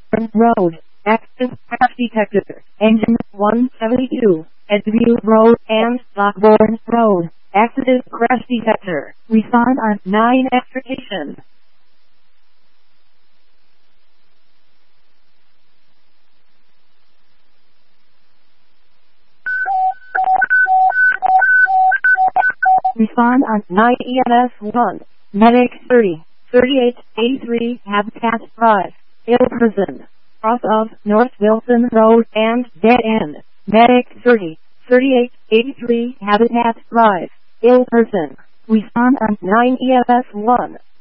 Lockbourne Road. Active crash detector. Engine 172. Edgeview Road and Lockbourne Road. Active crash detector. Respond on 9 extrication. Respond on 9 EMS 1. Medic 30, 3883 Habitat Drive, Ill Prison, cross of North Wilson Road and Dead End. Medic 30, 3883 Habitat Drive, Ill Prison. Respond on 9 EMS 1.